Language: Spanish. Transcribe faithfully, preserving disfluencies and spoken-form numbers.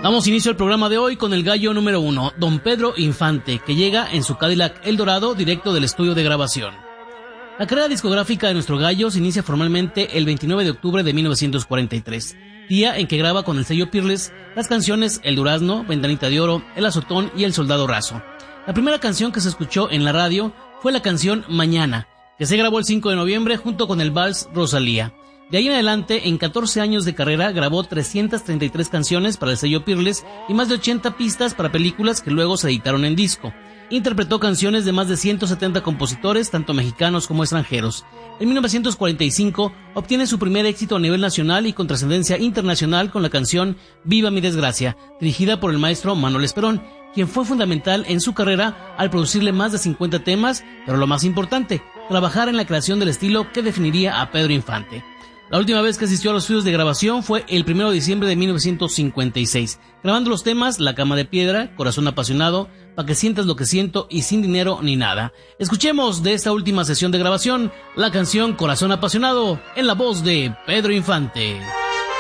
Damos inicio al programa de hoy con el gallo número uno, don Pedro Infante, que llega en su Cadillac Eldorado directo del estudio de grabación. La carrera discográfica de nuestro gallo se inicia formalmente el veintinueve de octubre de mil novecientos cuarenta y tres, día en que graba con el sello Peerless las canciones El Durazno, Ventanita de Oro, El Azotón y El Soldado Raso. La primera canción que se escuchó en la radio fue la canción Mañana, que se grabó el cinco de noviembre junto con el vals Rosalía. De ahí en adelante, en catorce años de carrera, grabó trescientas treinta y tres canciones para el sello Peerless y más de ochenta pistas para películas que luego se editaron en disco. Interpretó canciones de más de ciento setenta compositores, tanto mexicanos como extranjeros. En mil novecientos cuarenta y cinco obtiene su primer éxito a nivel nacional y con trascendencia internacional con la canción Viva mi desgracia, dirigida por el maestro Manuel Esperón, quien fue fundamental en su carrera al producirle más de cincuenta temas, pero lo más importante, trabajar en la creación del estilo que definiría a Pedro Infante. La última vez que asistió a los estudios de grabación fue el primero de diciembre de mil novecientos cincuenta y seis, grabando los temas La Cama de Piedra, Corazón Apasionado, Pa' que sientas lo que siento y Sin dinero ni nada. Escuchemos de esta última sesión de grabación la canción Corazón Apasionado en la voz de Pedro Infante.